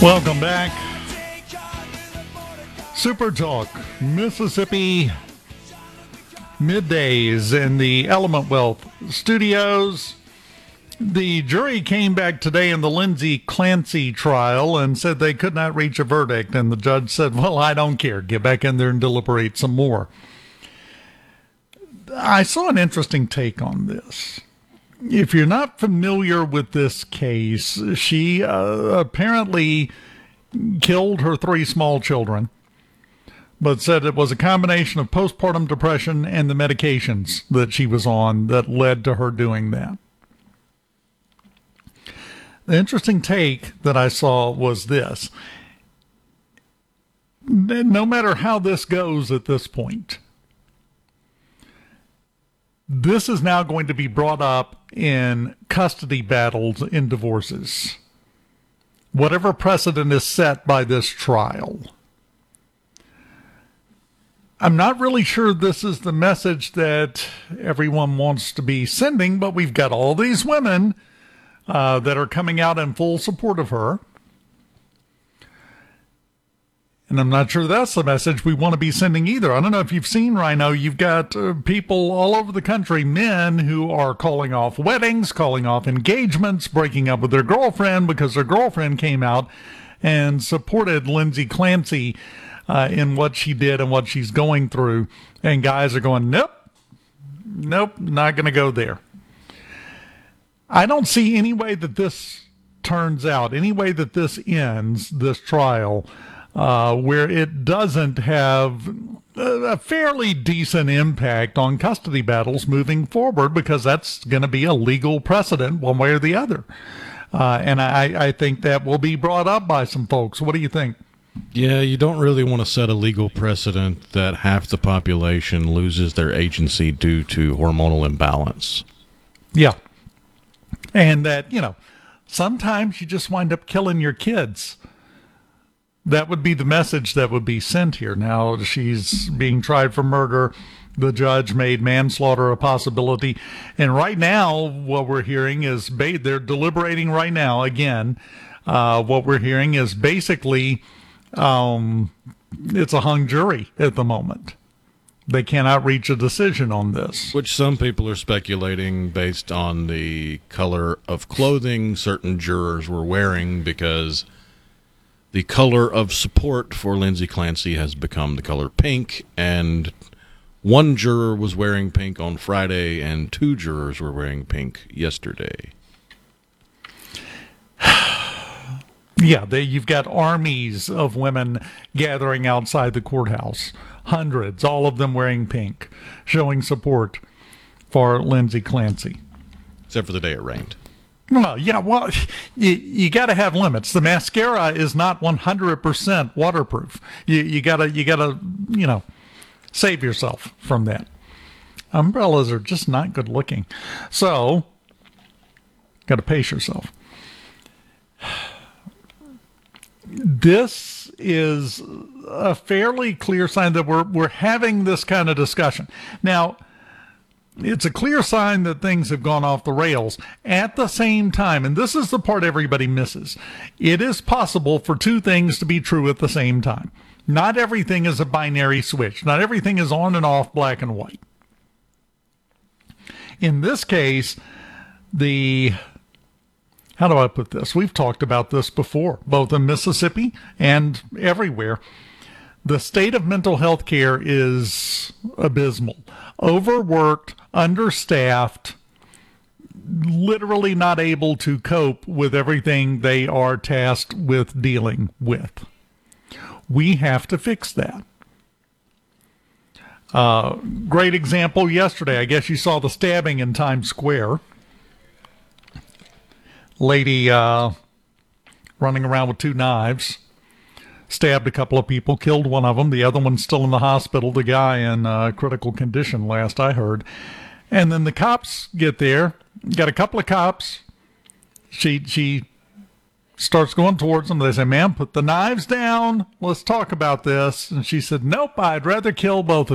Welcome back. Super Talk, Mississippi middays in the Element Wealth studios. The jury came back today in the Lindsay Clancy trial and said they could not reach a verdict. And the judge said, well, I don't care. Get back in there and deliberate some more. I saw an interesting take on this. If you're not familiar with this case, she apparently killed her 3 small children, but said it was a combination of postpartum depression and the medications that she was on that led to her doing that. The interesting take that I saw was this. No matter how this goes at this point, this is now going to be brought up in custody battles in divorces. Whatever precedent is set by this trial. I'm not really sure this is the message that everyone wants to be sending, but we've got all these women that are coming out in full support of her. And I'm not sure that's the message we want to be sending either. I don't know if you've seen, Rhino, you've got people all over the country, men who are calling off weddings, calling off engagements, breaking up with their girlfriend because their girlfriend came out and supported Lindsay Clancy in what she did and what she's going through. And guys are going, nope, not going to go there. I don't see any way that this turns out, any way that this ends, this trial, where it doesn't have a fairly decent impact on custody battles moving forward, because that's going to be a legal precedent one way or the other. And I think that will be brought up by some folks. What do you think? Yeah, you don't really want to set a legal precedent that half the population loses their agency due to hormonal imbalance. Yeah. And that, sometimes you just wind up killing your kids. That would be the message that would be sent here. Now, she's being tried for murder. The judge made manslaughter a possibility. And right now, what we're hearing is they're deliberating right now. Again, what we're hearing is basically it's a hung jury at the moment. They cannot reach a decision on this. Which some people are speculating based on the color of clothing certain jurors were wearing, because the color of support for Lindsay Clancy has become the color pink, and one juror was wearing pink on Friday and 2 jurors were wearing pink yesterday. Yeah, you've got armies of women gathering outside the courthouse. Hundreds, all of them wearing pink, showing support for Lindsay Clancy. Except for the day it rained. Well, yeah, you got to have limits. The mascara is not 100% waterproof. You gotta, save yourself from that. Umbrellas are just not good looking. So, got to pace yourself. This is a fairly clear sign that we're having this kind of discussion. Now, it's a clear sign that things have gone off the rails. At the same time, and this is the part everybody misses, it is possible for 2 things to be true at the same time. Not everything is a binary switch. Not everything is on and off, black and white. In this case, how do I put this? We've talked about this before, both in Mississippi and everywhere. The state of mental health care is abysmal. Overworked, understaffed, literally not able to cope with everything they are tasked with dealing with. We have to fix that. Great example yesterday. I guess you saw the stabbing in Times Square. Lady running around with 2 knives, stabbed a couple of people, killed one of them. The other one's still in the hospital, the guy in critical condition, last I heard. And then the cops get there, got a couple of cops. She starts going towards them. They say, ma'am, put the knives down. Let's talk about this. And she said, nope, I'd rather kill both of you.